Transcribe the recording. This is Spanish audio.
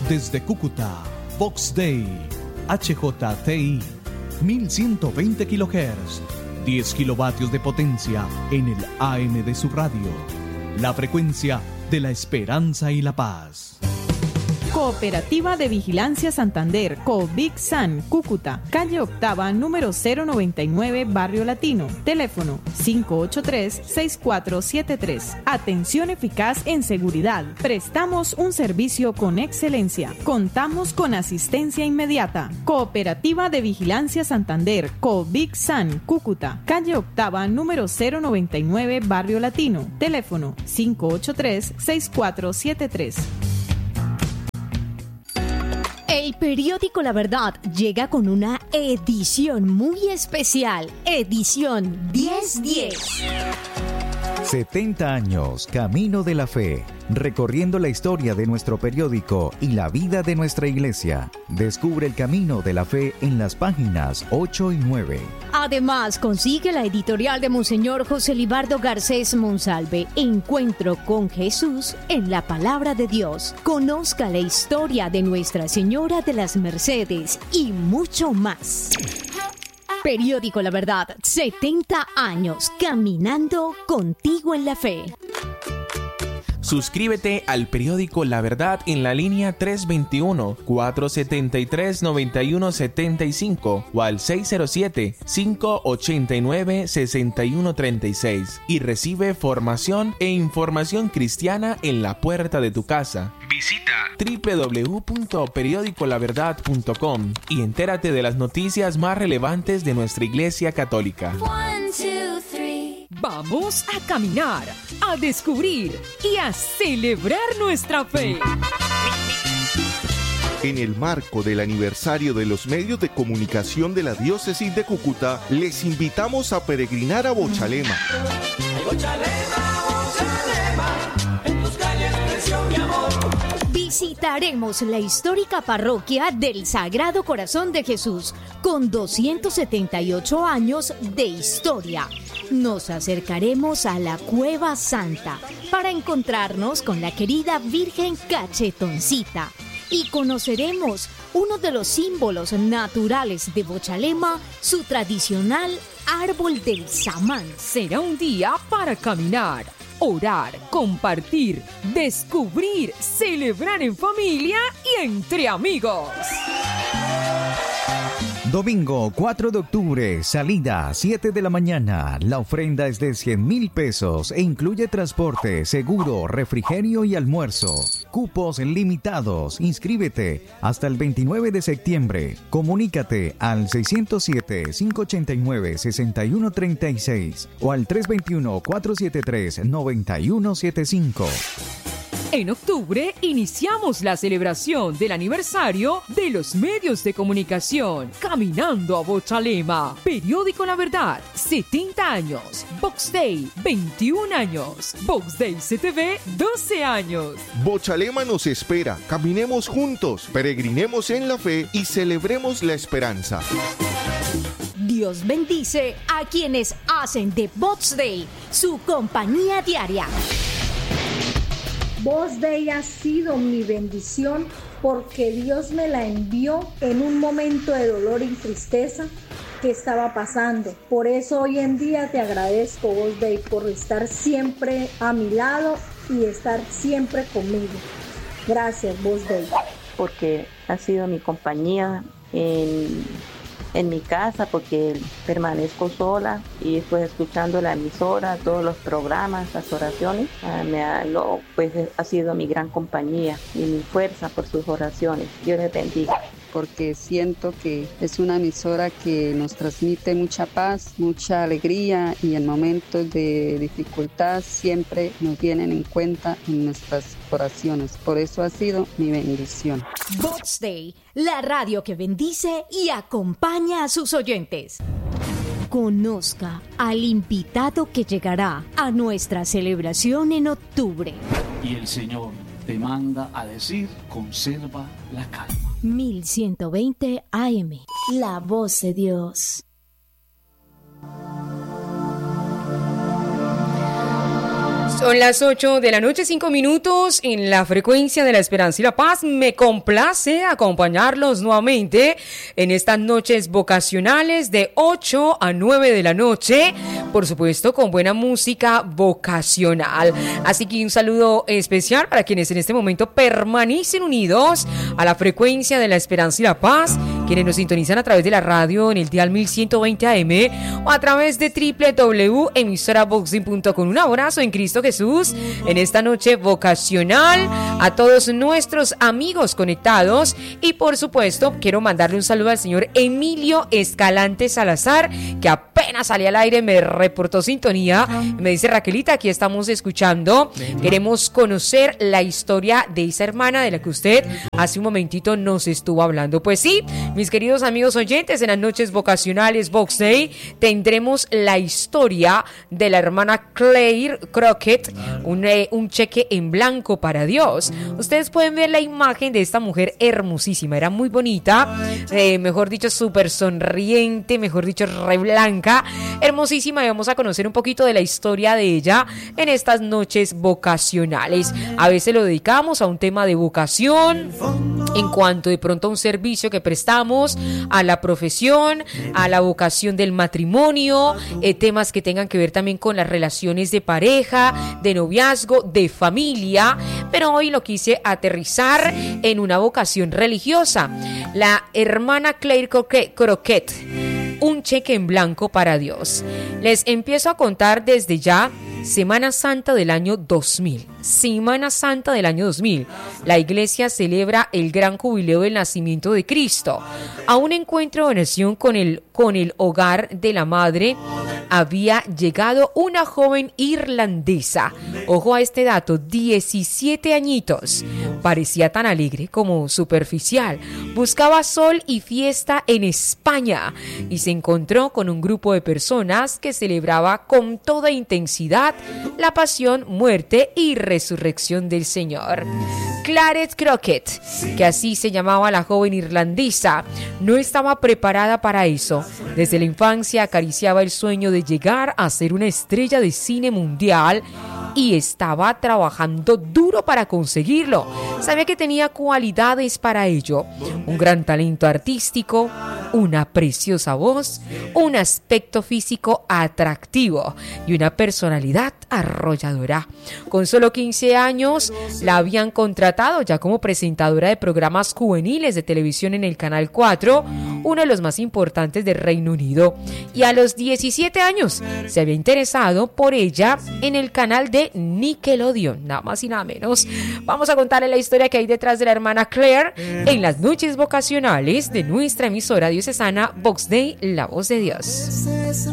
Desde Cúcuta, Vox Day, HJTI, 1120 kHz, 10 kilovatios de potencia en el AM de su radio. La frecuencia de la esperanza y la paz. Cooperativa de Vigilancia Santander, COVIC-SAN, Cúcuta, calle Octava, número 099, Barrio Latino. Teléfono 583-6473. Atención eficaz en seguridad. Prestamos un servicio con excelencia. Contamos con asistencia inmediata. Cooperativa de Vigilancia Santander, COVIC-SAN, Cúcuta, calle Octava, número 099, Barrio Latino. Teléfono 583-6473. El periódico La Verdad llega con una edición muy especial, edición 1010. 70 años, Camino de la Fe, recorriendo la historia de nuestro periódico y la vida de nuestra iglesia. Descubre el camino de la fe en las páginas 8 y 9. Además, consigue la editorial de Monseñor José Libardo Garcés Monsalve, Encuentro con Jesús en la Palabra de Dios. Conozca la historia de Nuestra Señora de las Mercedes y mucho más. Periódico La Verdad, 70 años, caminando contigo en la fe. Suscríbete al periódico La Verdad en la línea 321-473-9175 o al 607-589-6136 y recibe formación e información cristiana en la puerta de tu casa. Visita www.periodicolaverdad.com y entérate de las noticias más relevantes de nuestra Iglesia Católica. 1, 2, 3. Vamos a caminar, a descubrir y a celebrar nuestra fe. En el marco del aniversario de los medios de comunicación de la Diócesis de Cúcuta, les invitamos a peregrinar a Bochalema. En tus calles creció mi amor. Visitaremos la histórica parroquia del Sagrado Corazón de Jesús, con 278 años de historia. Nos acercaremos a la Cueva Santa para encontrarnos con la querida Virgen Cachetoncita y conoceremos uno de los símbolos naturales de Bochalema, su tradicional árbol del samán. Será un día para caminar, orar, compartir, descubrir, celebrar en familia y entre amigos. Domingo 4 de octubre, salida 7 de la mañana. La ofrenda es de 100,000 pesos e incluye transporte, seguro, refrigerio y almuerzo. Cupos limitados. Inscríbete hasta el 29 de septiembre. Comunícate al 607-589-6136 o al 321-473-9175. En octubre iniciamos la celebración del aniversario de los medios de comunicación. Caminando a Bochalema. Periódico La Verdad, 70 años. Vox Day, 21 años. Vox Day CTV, 12 años. Bochalema nos espera. Caminemos juntos, peregrinemos en la fe y celebremos la esperanza. Dios bendice a quienes hacen de Vox Day su compañía diaria. Vox Day ha sido mi bendición porque Dios me la envió en un momento de dolor y tristeza que estaba pasando. Por eso hoy en día te agradezco, Vox Day, por estar siempre a mi lado y estar siempre conmigo. Gracias, Vox Day. Porque ha sido mi compañía en mi casa, porque permanezco sola y pues escuchando la emisora, todos los programas, las oraciones, pues ha sido mi gran compañía y mi fuerza por sus oraciones. Dios les bendiga. Porque siento que es una emisora que nos transmite mucha paz, mucha alegría y en momentos de dificultad siempre nos tienen en cuenta en nuestras oraciones. Por eso ha sido mi bendición. Vox Day, la radio que bendice y acompaña a sus oyentes. Conozca al invitado que llegará a nuestra celebración en octubre. Y el Señor te manda a decir, conserva la calma. 1120 AM, la voz de Dios. Son las 8 de la noche, 5 minutos en la frecuencia de la esperanza y la paz. Me complace acompañarlos nuevamente en estas noches vocacionales de 8 a 9 de la noche, por supuesto con buena música vocacional. Así que un saludo especial para quienes en este momento permanecen unidos a la frecuencia de la esperanza y la paz, quienes nos sintonizan a través de la radio en el dial 1120 AM o a través de www.emisoraboxing.com. Un abrazo en Cristo Jesús en esta noche vocacional a todos nuestros amigos conectados, y por supuesto quiero mandarle un saludo al señor Emilio Escalante Salazar, que apenas salí al aire me reportó sintonía. Me dice: Raquelita, aquí estamos escuchando, queremos conocer la historia de esa hermana de la que usted hace un momentito nos estuvo hablando. Pues sí, mis queridos amigos oyentes, en las noches vocacionales Vox Day tendremos la historia de la hermana Claire Crockett, un cheque en blanco para Dios. Ustedes pueden ver la imagen de esta mujer hermosísima, era muy bonita, mejor dicho súper sonriente, mejor dicho re blanca, hermosísima, y vamos a conocer un poquito de la historia de ella en estas noches vocacionales. A veces lo dedicamos a un tema de vocación, en cuanto de pronto a un servicio que prestamos a la profesión, a la vocación del matrimonio, temas que tengan que ver también con las relaciones de pareja, de noviazgo, de familia, pero hoy lo quise aterrizar en una vocación religiosa. La hermana Claire Crockett, un cheque en blanco para Dios. Les empiezo a contar desde ya. Semana Santa del año 2000. Semana Santa del año 2000. La iglesia celebra el gran jubileo del nacimiento de Cristo. A un encuentro de oración con el hogar de la madre había llegado una joven irlandesa. Ojo a este dato, 17 añitos. Parecía tan alegre como superficial. Buscaba sol y fiesta en España y se encontró con un grupo de personas que celebraba con toda intensidad la pasión, muerte y resurrección del Señor. Claire Crockett, que así se llamaba la joven irlandesa, no estaba preparada para eso. Desde la infancia acariciaba el sueño de llegar a ser una estrella de cine mundial y estaba trabajando duro para conseguirlo. Sabía que tenía cualidades para ello: un gran talento artístico, una preciosa voz, un aspecto físico atractivo y una personalidad arrolladora. Con solo 15 años la habían contratado ya como presentadora de programas juveniles de televisión en el Canal 4, uno de los más importantes del Reino Unido, y a los 17 años se había interesado por ella en el canal de Nickelodeon, nada más y nada menos. Vamos a contarle la historia que hay detrás de la hermana Claire en las noches vocacionales de nuestra emisora diocesana Vox Day, la voz de Dios.